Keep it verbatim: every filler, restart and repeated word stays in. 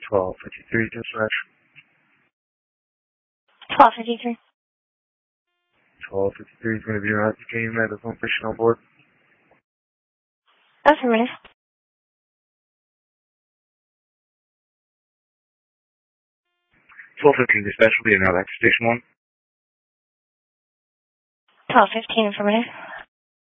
twelve fifty-three dispatch. twelve fifty-three. twelve fifty-three is going to be around the game at the phone patient on board. Affirmative. twelve fifteen dispatch will be now back to station one. twelve fifteen, affirmative.